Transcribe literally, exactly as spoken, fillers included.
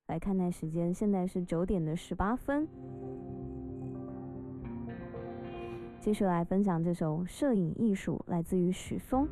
来看待时间，现在是九点的十八分。继续来分享这首摄影艺术，来自于许峰。